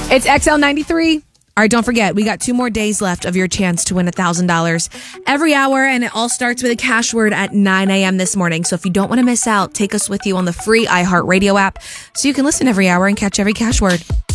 It's XL93. All right, don't forget, we got 2 more days left of your chance to win $1,000 every hour, and it all starts with a cash word at 9 a.m. this morning. So if you don't want to miss out, take us with you on the free iHeartRadio app so you can listen every hour and catch every cash word.